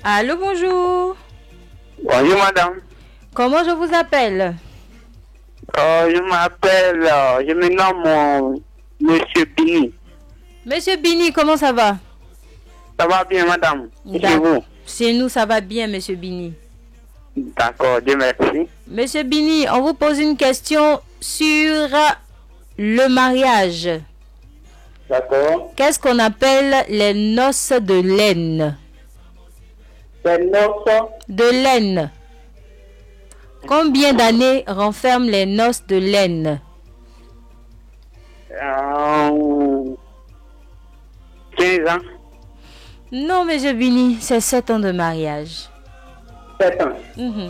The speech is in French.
Allô, bonjour. Bonjour madame. Comment je vous appelle? Je m'appelle, je me nomme Monsieur Bini. Monsieur Bini, comment ça va? Ça va bien madame? Et chez vous? Chez nous, ça va bien, Monsieur Bini. D'accord, Dieu merci. Monsieur Bini, on vous pose une question sur le mariage. D'accord. Qu'est-ce qu'on appelle les noces de laine? Les noces De laine. Combien d'années renferment les noces de laine? 15 ans. Non, Monsieur Bini, c'est 7 ans de mariage. 7 ans.